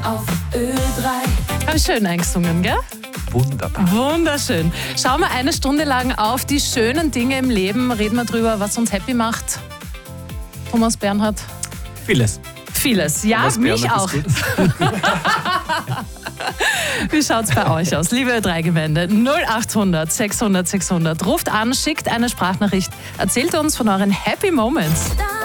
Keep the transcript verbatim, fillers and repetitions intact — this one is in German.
auf Ö drei. Haben schön eingesungen, gell? Wunderbar. Wunderschön. Schauen wir eine Stunde lang auf die schönen Dinge im Leben. Reden wir drüber, was uns happy macht. Thomas Bernhard? Vieles. Vieles. Ja, Thomas mich Bernhard auch. ist gut. Wie schaut's bei euch aus? Liebe Ö drei Gemeinde, null achthundert sechshundert sechshundert. Ruft an, schickt eine Sprachnachricht. Erzählt uns von euren Happy Moments.